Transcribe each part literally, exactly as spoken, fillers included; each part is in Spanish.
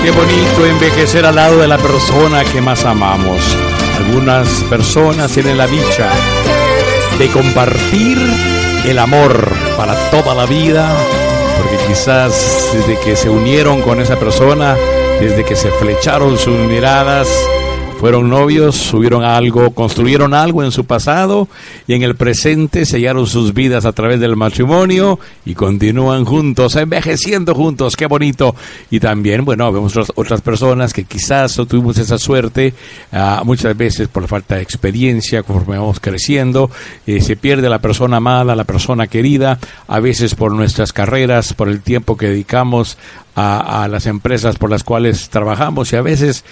Qué bonito envejecer al lado de la persona que más amamos. Algunas personas tienen la dicha de compartir el amor para toda la vida, porque quizás desde que se unieron con esa persona, desde que se flecharon sus miradas, fueron novios, subieron algo, construyeron algo en su pasado y en el presente sellaron sus vidas a través del matrimonio y continúan juntos, envejeciendo juntos. ¡Qué bonito! Y también, bueno, vemos otras, otras personas que quizás no tuvimos esa suerte, uh, muchas veces por falta de experiencia, conforme vamos creciendo, eh, se pierde la persona amada, la persona querida, a veces por nuestras carreras, por el tiempo que dedicamos A, a las empresas por las cuales trabajamos, y a veces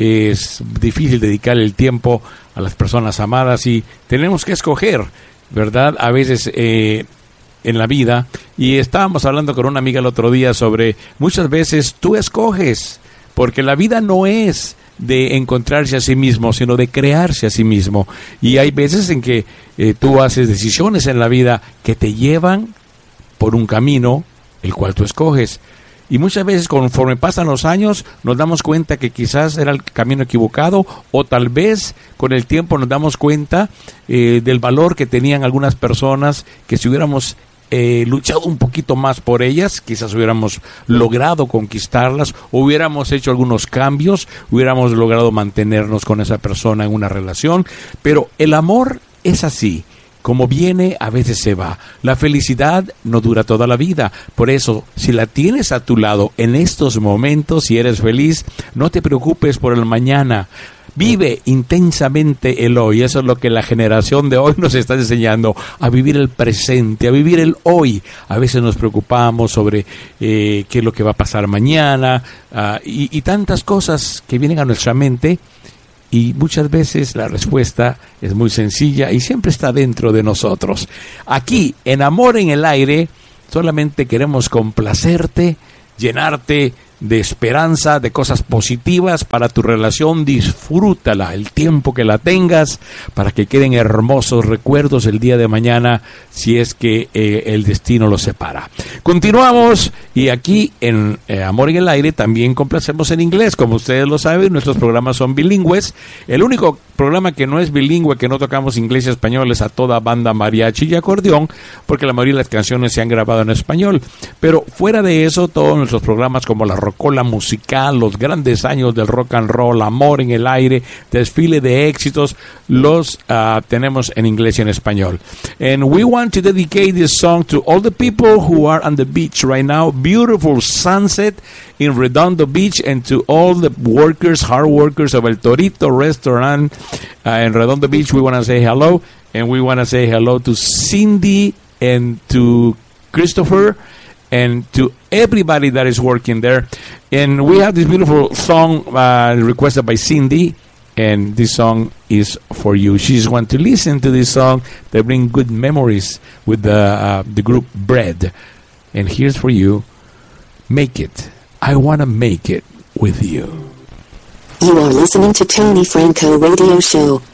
es difícil dedicar el tiempo a las personas amadas y tenemos que escoger, ¿verdad? A veces eh, en la vida, y estábamos hablando con una amiga el otro día sobre muchas veces tú escoges, porque la vida no es de encontrarse a sí mismo, sino de crearse a sí mismo, y hay veces en que eh, tú haces decisiones en la vida que te llevan por un camino el cual tú escoges. Y muchas veces conforme pasan los años nos damos cuenta que quizás era el camino equivocado, o tal vez con el tiempo nos damos cuenta eh, del valor que tenían algunas personas, que si hubiéramos eh, luchado un poquito más por ellas, quizás hubiéramos logrado conquistarlas, o hubiéramos hecho algunos cambios, hubiéramos logrado mantenernos con esa persona en una relación. Pero el amor es así. Como viene, a veces se va. La felicidad no dura toda la vida. Por eso, si la tienes a tu lado en estos momentos y eres feliz, no te preocupes por el mañana. Vive intensamente el hoy. Eso es lo que la generación de hoy nos está enseñando, a vivir el presente, a vivir el hoy. A veces nos preocupamos sobre eh, qué es lo que va a pasar mañana, uh, y, y tantas cosas que vienen a nuestra mente. Y muchas veces la respuesta es muy sencilla y siempre está dentro de nosotros. Aquí, en Amor en el Aire, solamente queremos complacerte, llenarte de esperanza, de cosas positivas para tu relación. Disfrútala el tiempo que la tengas, para que queden hermosos recuerdos el día de mañana, si es que eh, el destino los separa. Continuamos, y aquí en eh, Amor en el Aire también complacemos en inglés. Como ustedes lo saben, nuestros programas son bilingües. El único programa que no es bilingüe, que no tocamos inglés y español, es A Toda Banda, Mariachi y Acordeón, porque la mayoría de las canciones se han grabado en español. Pero fuera de eso, todos nuestros programas, como la Rocola Musical, los grandes años del rock and roll, Amor en el Aire, Desfile de Éxitos, los uh, tenemos en inglés y en español. And we want to dedicate this song to all the people who are on the beach right now. Beautiful sunset in Redondo Beach, and to all the workers, hard workers of El Torito Restaurant uh, in Redondo Beach. We want to say hello, and we want to say hello to Cindy and to Christopher and to everybody that is working there. And we have this beautiful song uh, requested by Cindy, and this song is for you. She just wants to listen to this song that bring good memories with the uh, the group Bread. And here's for you, Make It. I want to make it with you. You are listening to Tony Franco Radio Show.